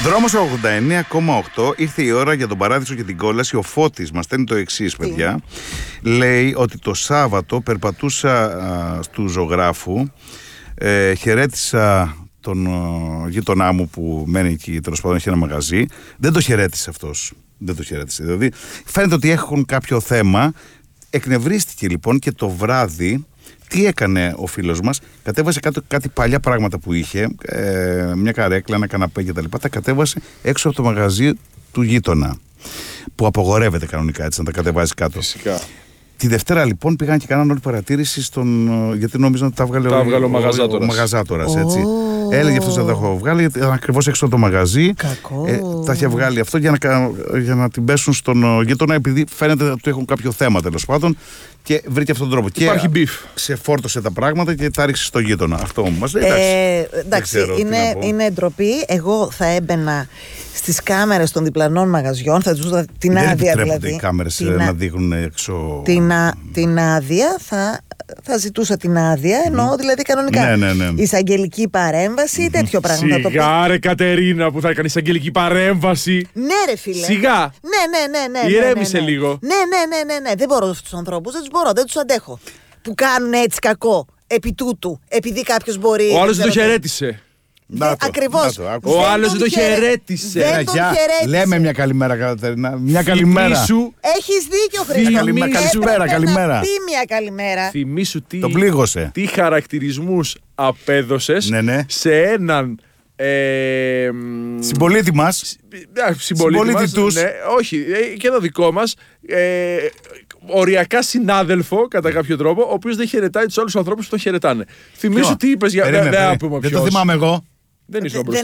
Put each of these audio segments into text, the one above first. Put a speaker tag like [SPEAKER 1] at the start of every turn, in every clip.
[SPEAKER 1] Δρόμος 89,8. Ήρθε η ώρα για τον Παράδεισο και την κόλαση. Ο Φώτης μας στέλνει το εξής, παιδιά. Λέει ότι το Σάββατο περπατούσα στου Ζωγράφου, χαιρέτησα τον γείτονά μου που μένει εκεί, τέλος πάντων έχει ένα μαγαζί. Δεν το χαιρέτησε αυτός. Δεν το χαιρέτησε. Δηλαδή φαίνεται ότι έχουν κάποιο θέμα. Εκνευρίστηκε λοιπόν και το βράδυ. Τι έκανε ο φίλος μας? Κατέβασε κάτι παλιά πράγματα που είχε, μια καρέκλα, ένα καναπέ κτλ. Τα κατέβασε έξω από το μαγαζί του γείτονα. Που απογορεύεται κανονικά έτσι να τα κατεβάζει κάτω.
[SPEAKER 2] Φυσικά.
[SPEAKER 1] Τη Δευτέρα λοιπόν πήγαν και κάναν όλη παρατήρηση γιατί νόμιζαν ότι τα έβγαλε ο μαγαζάτορας. Έτσι. Έλεγε αυτός ότι τα έχω βγάλει, γιατί ήταν ακριβώς έξω από το μαγαζί. Τα είχε βγάλει αυτό για να την πέσουν στον γείτονα, επειδή φαίνεται ότι έχουν κάποιο θέμα τέλος πάντων. Και βρήκε αυτόν τον τρόπο.
[SPEAKER 2] Υπάρχει μπιφ.
[SPEAKER 1] Ξεφόρτωσε τα πράγματα και τα ρίξε στο γείτονα. Αυτό όμως.
[SPEAKER 3] Εντάξει, είναι ντροπή. Εγώ θα έμπαινα στις κάμερες των διπλανών μαγαζιών, θα τους δω την άδεια δηλαδή.
[SPEAKER 1] Οι κάμερες να δείχνουν έξω.
[SPEAKER 3] Την άδεια θα ζητούσα την άδεια, εννοώ δηλαδή κανονικά.
[SPEAKER 1] Ναι.
[SPEAKER 3] Εισαγγελική παρέμβαση, τέτοιο πράγμα.
[SPEAKER 2] Σιγά ρε Κατερίνα που θα έκανε εισαγγελική παρέμβαση.
[SPEAKER 3] Ναι ρε φίλε.
[SPEAKER 2] Σιγά.
[SPEAKER 3] Ναι.
[SPEAKER 2] Ηρέμησε λίγο.
[SPEAKER 3] Ναι. Δεν μπορώ αυτούς τους ανθρώπους, δεν τους αντέχω. Που κάνουν έτσι κακό επί τούτου, επειδή κάποιος μπορεί.
[SPEAKER 2] Ο άλλος δεν το χαιρέτησε.
[SPEAKER 3] Ακριβώς.
[SPEAKER 2] Ο άλλος δεν το χαιρέτησε.
[SPEAKER 1] Λέμε μια καλημέρα, Κατερίνα. Μια καλημέρα.
[SPEAKER 3] Έχεις δίκιο, Χρήστο.
[SPEAKER 1] Καλημέρα.
[SPEAKER 3] Τι μια καλημέρα.
[SPEAKER 2] Θυμήσου
[SPEAKER 1] τον πλήγωσε.
[SPEAKER 2] Τι χαρακτηρισμούς απέδωσες σε έναν
[SPEAKER 1] συμπολίτη μας.
[SPEAKER 2] Συμπολίτη τους. Ναι, όχι, και το δικό μας. Οριακά συνάδελφο κατά κάποιο τρόπο, ο οποίος δεν χαιρετάει τους άλλους ανθρώπους που τον χαιρετάνε. Θυμήσου τι είπες για.
[SPEAKER 1] Δεν το θυμάμαι εγώ.
[SPEAKER 2] Δεν ήσουν μπροστά.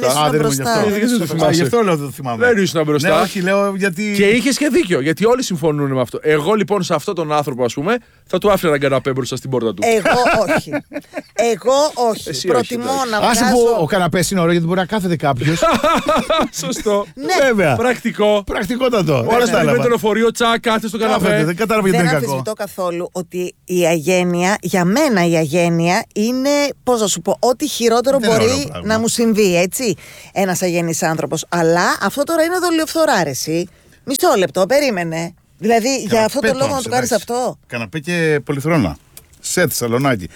[SPEAKER 1] Γι' αυτό λέω δεν το θυμάμαι.
[SPEAKER 2] Δεν ήσουν μπροστά.
[SPEAKER 1] Ναι, όχι, λέω γιατί.
[SPEAKER 2] Και είχες και δίκιο, γιατί όλοι συμφωνούν με αυτό. Εγώ λοιπόν σε αυτόν τον άνθρωπο, ας πούμε, θα του άφηνα έναν καναπέ μπροστά στην πόρτα του.
[SPEAKER 3] Εγώ όχι.
[SPEAKER 2] Εσύ
[SPEAKER 3] προτιμώ
[SPEAKER 2] όχι,
[SPEAKER 3] να
[SPEAKER 1] άσε
[SPEAKER 3] βγάζω.
[SPEAKER 1] που ο καναπές είναι ωραίο γιατί μπορεί να κάθεται κάποιος.
[SPEAKER 2] Σωστό.
[SPEAKER 1] Βέβαια.
[SPEAKER 2] Πρακτικό.
[SPEAKER 1] Πρακτικότατο.
[SPEAKER 2] Όλα στα με το λεωφορείο, τσακ, κάθεται στο καναπέ.
[SPEAKER 1] Δεν κατάλαβα γιατί είναι κακό.
[SPEAKER 3] Δεν αμφισβητώ καθόλου ότι η αγένεια, για μένα η αγένεια είναι, πώς να σου πω, ό,τι χειρότερο μπορεί να μου συμβεί, έτσι. Ένας αγενής άνθρωπος. Αλλά αυτό τώρα είναι δολιοφθορά, ρε εσύ. Μισό λεπτό, περίμενε. Δηλαδή, για αυτό το λόγο να του κάνεις αυτό.
[SPEAKER 1] Καναπέ και πολυθρόνα. Σετ, σαλονάκι.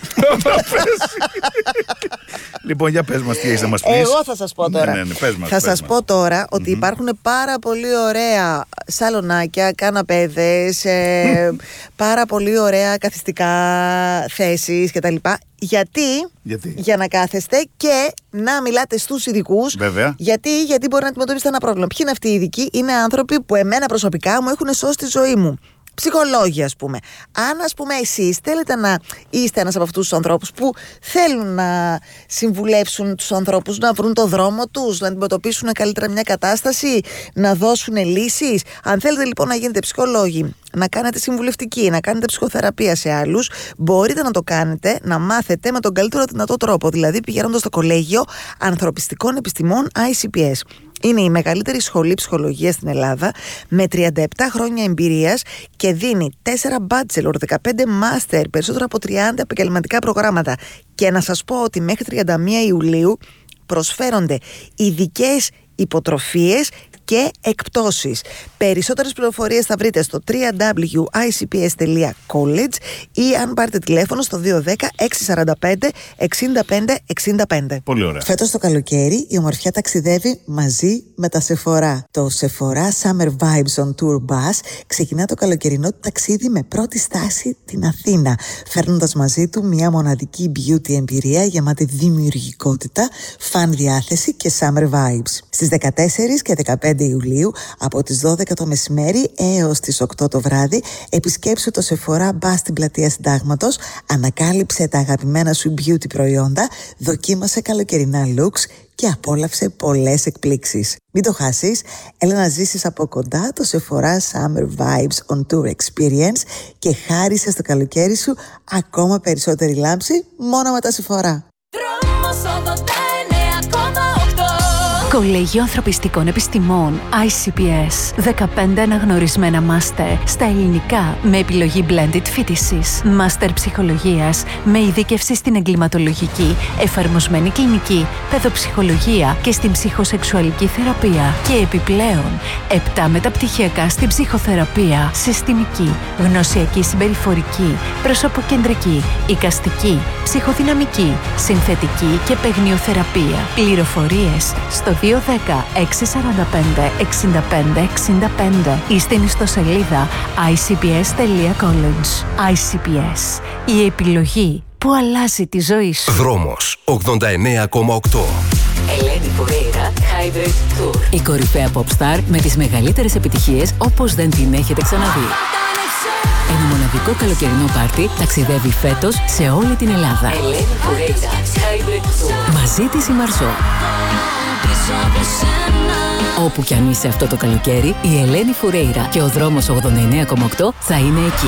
[SPEAKER 1] Λοιπόν, για πες μας τι έχεις να μας πεις.
[SPEAKER 3] Εγώ θα σας πω τώρα. Θα σας πω τώρα ότι υπάρχουν πάρα πολύ ωραία σαλονάκια, καναπέδες, πάρα πολύ ωραία καθιστικά θέσεις κτλ. Γιατί? Για να κάθεστε και να μιλάτε στους ειδικούς.
[SPEAKER 1] Βέβαια.
[SPEAKER 3] Γιατί μπορεί να αντιμετωπίσετε ένα πρόβλημα. Ποιοι είναι αυτοί οι ειδικοί? Είναι άνθρωποι που εμένα προσωπικά μου έχουν σώσει τη ζωή μου. Ψυχολόγοι, ας πούμε. Αν, ας πούμε, εσείς θέλετε να είστε ένας από αυτούς τους ανθρώπους που θέλουν να συμβουλεύσουν τους ανθρώπους να βρουν το δρόμο τους, να αντιμετωπίσουν καλύτερα μια κατάσταση, να δώσουν λύσεις. Αν θέλετε λοιπόν να γίνετε ψυχολόγοι, να κάνετε συμβουλευτική, να κάνετε ψυχοθεραπεία σε άλλους, μπορείτε να το κάνετε, να μάθετε με τον καλύτερο δυνατό τρόπο. Δηλαδή πηγαίνοντας στο Κολέγιο Ανθρωπιστικών Επιστημών ICPS. Είναι η μεγαλύτερη σχολή ψυχολογίας στην Ελλάδα με 37 χρόνια εμπειρίας και δίνει 4 bachelor, 15 master, περισσότερα από 30 επαγγελματικά προγράμματα. Και να σας πω ότι μέχρι 31 Ιουλίου προσφέρονται ειδικές υποτροφίες και εκπτώσεις. Περισσότερες πληροφορίες θα βρείτε στο www.icps.college ή αν πάρετε τηλέφωνο στο 210-645-65-65.
[SPEAKER 1] Πολύ ωραία.
[SPEAKER 3] Φέτος το καλοκαίρι η ομορφιά ταξιδεύει μαζί με τα Sephora. Το Sephora Summer Vibes on Tour Bus ξεκινά το καλοκαιρινό του ταξίδι με πρώτη στάση την Αθήνα, φέρνοντας μαζί του μια μοναδική beauty εμπειρία γεμάτη δημιουργικότητα, φαν διάθεση και summer vibes. Στις 14 και 15 Ιουλίου από τις 12 το μεσημέρι έως τις 8 το βράδυ επισκέψου το Sephora Bus στην πλατεία Συντάγματος, ανακάλυψε τα αγαπημένα σου beauty προϊόντα, δοκίμασε καλοκαιρινά looks και απόλαυσε πολλές εκπλήξεις. Μην το χάσεις, έλα να ζήσεις από κοντά το Sephora Summer Vibes on Tour Experience και χάρισε στο καλοκαίρι σου ακόμα περισσότερη λάμψη μόνο με τα Sephora.
[SPEAKER 4] Κολέγιο Ανθρωπιστικών Επιστημών ICPS. 15 αναγνωρισμένα μάστερ στα ελληνικά με επιλογή blended φοιτησης. Μάστερ ψυχολογίας με ειδίκευση στην εγκληματολογική, εφαρμοσμένη κλινική, παιδοψυχολογία και στην ψυχοσεξουαλική θεραπεία. Και επιπλέον 7 μεταπτυχιακά στην ψυχοθεραπεία, συστημική, γνωσιακή συμπεριφορική, προσωποκεντρική, εικαστική, ψυχοδυναμική, συνθετική και παιγνιοθεραπεία. Πληροφορίες στο 210 645 65 65 ή στην ιστοσελίδα icps.college. ICPS. Η επιλογή που αλλάζει τη ζωή σου.
[SPEAKER 5] Δρόμος 89,8.
[SPEAKER 6] Ελένη Φουρέιρα, Hybrid Tour. Η κορυφαία pop star με τις μεγαλύτερες επιτυχίες όπως δεν την έχετε ξαναδεί. Ένα μοναδικό καλοκαιρινό πάρτι ταξιδεύει φέτος σε όλη την Ελλάδα. Ελένη Φουρέιρα, Hybrid Tour. Μαζί της η Μαρσό. Όπου κι αν είσαι αυτό το καλοκαίρι, η Ελένη Φουρέιρα και ο δρόμος 89,8 θα είναι εκεί.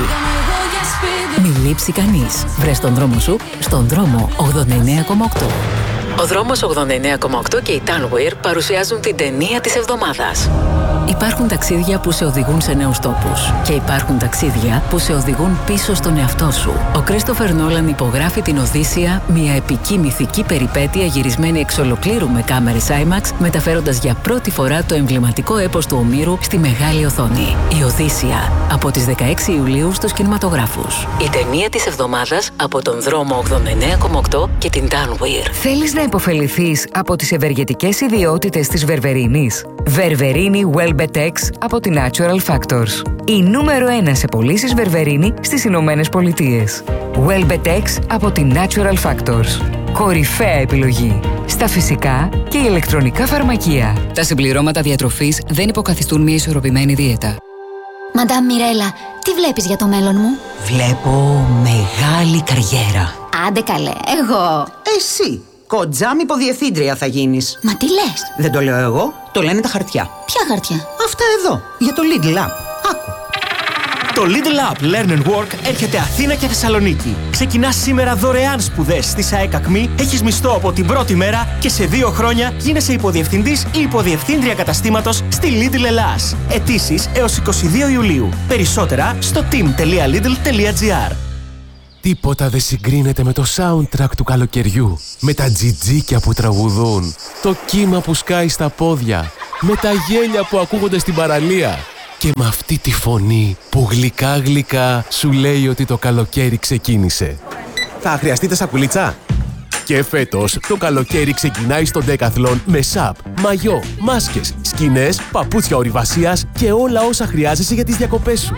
[SPEAKER 6] Μη λείψει κανείς. Βρες τον δρόμο σου στον δρόμο 89,8. Ο δρόμος 89,8 και η Tanweer παρουσιάζουν την ταινία της εβδομάδας. Υπάρχουν ταξίδια που σε οδηγούν σε νέους τόπους και υπάρχουν ταξίδια που σε οδηγούν πίσω στον εαυτό σου. Ο Κρίστοφερ Νόλαν υπογράφει την Οδύσσεια, μια επική μυθική περιπέτεια γυρισμένη εξ ολοκλήρου με κάμερες IMAX, μεταφέροντας για πρώτη φορά το εμβληματικό έπος του Ομήρου στη μεγάλη οθόνη. Η Οδύσσεια, από τις 16 Ιουλίου στους κινηματογράφους. Η ταινία της εβδομάδας από τον δρόμο 89,8 και την Tanweer.
[SPEAKER 7] Θέλεις να υποφεληθείς από τις ευεργετικές ιδιότητες της βερβερίνης? Βερβερίνη Welbetex από τη Natural Factors. Η νούμερο 1 σε πωλήσεις βερβερίνη στις Ηνωμένες Πολιτείες. Welbetex από τη Natural Factors. Κορυφαία επιλογή στα φυσικά και ηλεκτρονικά φαρμακεία.
[SPEAKER 8] Τα συμπληρώματα διατροφής δεν υποκαθιστούν μια ισορροπημένη δίαιτα.
[SPEAKER 9] Μαντάμ Μιρέλα, τι βλέπεις για το μέλλον μου?
[SPEAKER 10] Βλέπω μεγάλη καριέρα.
[SPEAKER 9] Άντε καλέ, εγώ.
[SPEAKER 10] Εσύ, κοντζάμ υποδιευθύντρια θα γίνεις.
[SPEAKER 9] Μα τι λες?
[SPEAKER 10] Δεν το λέω εγώ, το λένε τα χαρτιά.
[SPEAKER 9] Ποια χαρτιά?
[SPEAKER 10] Αυτά εδώ, για το Lidl App. Άκου.
[SPEAKER 11] Το Lidl App Learn and Work έρχεται Αθήνα και Θεσσαλονίκη. Ξεκινάς σήμερα δωρεάν σπουδές στη ΣΑΕΚ ΑΚΜΗ, έχεις μισθό από την πρώτη μέρα και σε 2 χρόνια γίνεσαι υποδιευθυντής ή υποδιευθύντρια καταστήματος στη Lidl Ελλάς. Αιτήσεις έως 22 Ιουλίου. Περισσότερα στο team.lidl.gr.
[SPEAKER 12] Τίποτα δεν συγκρίνεται με το soundtrack του καλοκαιριού. Με τα τζιτζίκια που τραγουδούν, το κύμα που σκάει στα πόδια, με τα γέλια που ακούγονται στην παραλία και με αυτή τη φωνή που γλυκά γλυκά σου λέει ότι το καλοκαίρι ξεκίνησε.
[SPEAKER 13] Θα χρειαστείτε σακουλίτσα?
[SPEAKER 12] Και φέτος το καλοκαίρι ξεκινάει στο Decathlon με σαπ, μαγιό, μάσκες, σκηνές, παπούτσια ορειβασίας και όλα όσα χρειάζεσαι για τις διακοπές σου.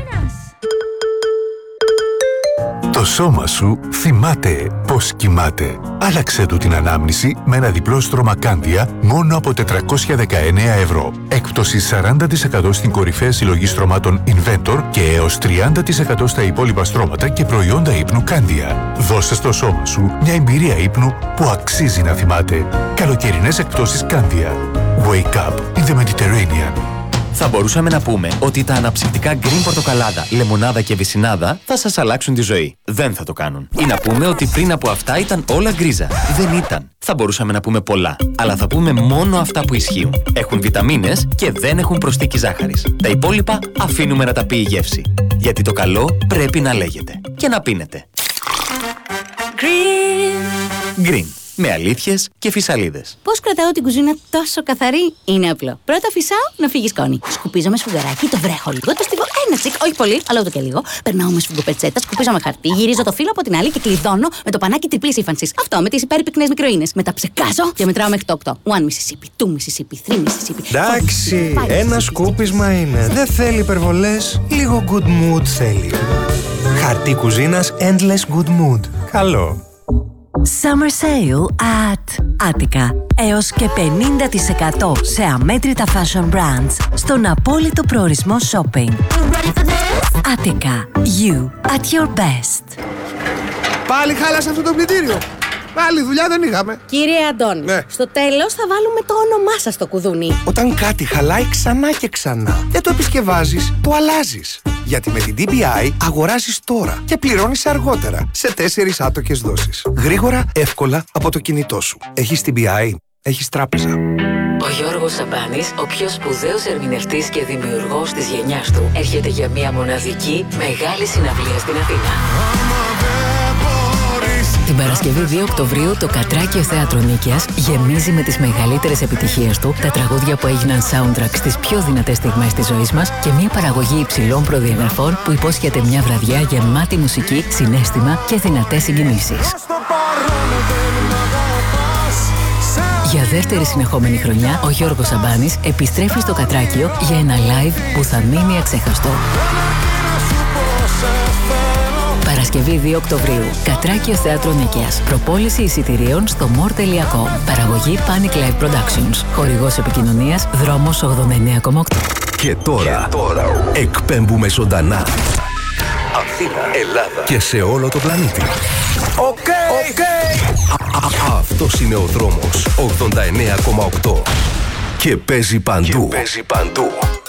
[SPEAKER 14] Το σώμα σου θυμάται πώς κοιμάται. Άλλαξε του την ανάμνηση με ένα διπλό στρώμα Κάνδια μόνο από 419 ευρώ. Έκπτωση 40% στην κορυφαία συλλογή στρωμάτων Inventor και έως 30% στα υπόλοιπα στρώματα και προϊόντα ύπνου Κάνδια. Δώσε στο σώμα σου μια εμπειρία ύπνου που αξίζει να θυμάται. Καλοκαιρινές εκπτώσεις Κάνδια. Wake up in the Mediterranean.
[SPEAKER 15] Θα μπορούσαμε να πούμε ότι τα αναψυκτικά Green πορτοκαλάδα, λεμονάδα και βυσσινάδα θα σας αλλάξουν τη ζωή. Δεν θα το κάνουν. Ή να πούμε ότι πριν από αυτά ήταν όλα γκρίζα. Δεν ήταν. Θα μπορούσαμε να πούμε πολλά. Αλλά θα πούμε μόνο αυτά που ισχύουν. Έχουν βιταμίνες και δεν έχουν προσθήκη ζάχαρης. Τα υπόλοιπα αφήνουμε να τα πει η γεύση. Γιατί το καλό πρέπει να λέγεται. Και να πίνετε. Green. Με αλήθειες και φυσαλίδες.
[SPEAKER 9] Πώς κρατάω την κουζίνα τόσο καθαρή? Είναι απλό. Πρώτα φυσάω να φύγει σκόνη. Σκουπίζω με σφουγγαράκι, το βρέχω λίγο, το στίβω ένα τσικ, όχι πολύ, αλλά ούτε και λίγο. Περνάω με σφουγγοπετσέτα, σκουπίζω με χαρτί, γυρίζω το φύλλο από την άλλη και κλειδώνω με το πανάκι τριπλής ύφανσης. Αυτό με τις υπέρπυκνες μικροίνες. Μετά ψεκάζω και μετράω μέχρι το 8. 1 Mississippi, 2 Mississippi, 3 Mississippi.
[SPEAKER 16] Εντάξει, ένα σκούπισμα είναι. Δεν θέλει υπερβολές, λίγο good mood θέλει. Χαρτί κουζίνας Endless Good Mood. Καλό.
[SPEAKER 4] Summer Sale at Attica. Έως και 50% σε αμέτρητα fashion brands στον απόλυτο προορισμό shopping. Attica. You at your best.
[SPEAKER 16] Πάλι χάλασε αυτό το πλυντήριο. Άλλη δουλειά δεν είχαμε.
[SPEAKER 17] Κύριε Αντώνη, στο τέλος θα βάλουμε το όνομά σας στο κουδούνι.
[SPEAKER 16] Όταν κάτι χαλάει ξανά και ξανά, δεν το επισκευάζεις, το αλλάζεις. Γιατί με την DPI αγοράζεις τώρα και πληρώνεις αργότερα σε 4 άτοκες δόσεις. Γρήγορα, εύκολα από το κινητό σου. Έχεις DPI, έχεις τράπεζα.
[SPEAKER 6] Ο Γιώργος Γιώργος Σαμπάνης, ο πιο σπουδαίος ερμηνευτής και δημιουργός της γενιάς του, έρχεται για μια μοναδική μεγάλη συναυλία στην Αθήνα. Την Παρασκευή 2 Οκτωβρίου το Κατράκιο Θέατρο Νίκαιας γεμίζει με τις μεγαλύτερες επιτυχίες του, τα τραγούδια που έγιναν soundtrack στις πιο δυνατές στιγμές της ζωής μας και μια παραγωγή υψηλών προδιαγραφών που υπόσχεται μια βραδιά γεμάτη μουσική, συναίσθημα και δυνατές συγκινήσεις. Για δεύτερη συνεχόμενη χρονιά, ο Γιώργος Σαμπάνης επιστρέφει στο Κατράκιο για ένα live που θα μείνει αξέχαστο. Παρασκευή 2 Οκτωβρίου, Κατράκιο Θέατρο Νίκαιας. Προπόληση εισιτηρίων στο more.com. Παραγωγή Panic Live Productions. Χορηγός επικοινωνίας Δρόμος 89,8.
[SPEAKER 5] Και τώρα εκπέμπουμε ζωντανά. Αθήνα, Ελλάδα και σε όλο το πλανήτη. Αυτός είναι ο Δρόμος 89,8 και παίζει παντού.